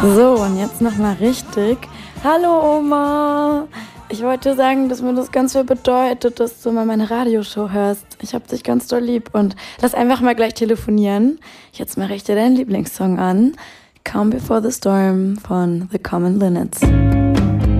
So, und jetzt nochmal richtig. Hallo Oma! Ich wollte sagen, dass mir das ganz viel bedeutet, dass du mal meine Radioshow hörst. Ich hab dich ganz doll lieb und lass einfach mal gleich telefonieren. Jetzt mache ich dir deinen Lieblingssong an. Calm Before the Storm von The Common Linnets.